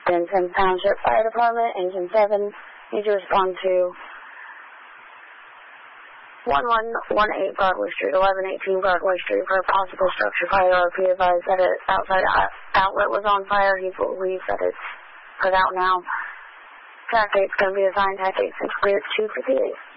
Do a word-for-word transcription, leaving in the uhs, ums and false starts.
Then Sims Township Fire Department, Engine seven, needs to respond to one one one eight Broadway Street, eleven eighteen Broadway Street for a possible structure fire. R P advised that an outside outlet was on fire. He believes that it's put out now. Track date's going to be assigned. Track date six clear two fifty-eight.